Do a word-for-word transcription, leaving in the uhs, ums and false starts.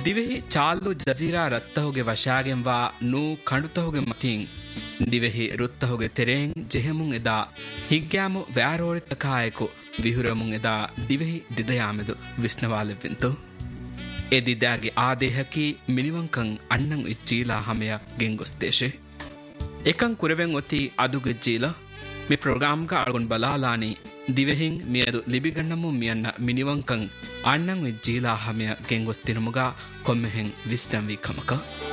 ದಿವೆಹಿ ಚಾಲು ಜಜೀರಾ ರತ್ತಹುಗೆ ವಶಾಗೆಂವಾ ನೂ ಕಂಡುತಹುಗೆ ಮತಿಂ ದಿವೆಹಿ ರುತ್ತಹುಗೆ ತೆರೆಂ ಜೆಹೆಮುಂ ಎದಾ ಹಿಗ್ಗ್ಯಾಮು ವ್ಯಾರೋಳಿತ ಕಾಯಕು ವಿಹುರಮುಂ ಎದಾ ದಿವೆಹಿ ದಿದಯಾಮೆದು ವಿಸ್ನವಾಲೆವ್ವಿಂತು ಎ ದಿದಾಗೆ ಆದೇಹಕಿ ಮಿನಿವಂಕಂ ಅಣ್ಣಂ ಇಜ್ಜೀಲಾ ಹಮೆಯ ಗೆಂಗೊಸ್ತೇಶೆ එකං කුරවෙන් ඔති අදුගෙජ්ජීල මේ ප්‍රෝග්‍රෑම් එක අල්ගොන් බලාලානි දිවෙහින් මියදු ලිබිගන්නමු මියන්න මිනිවංකං අන්නං වෙජ්ජීලා හමය ගෙන්ගොස් තිනමුගා කොම්මෙහෙන් විස්ටම් වී කමක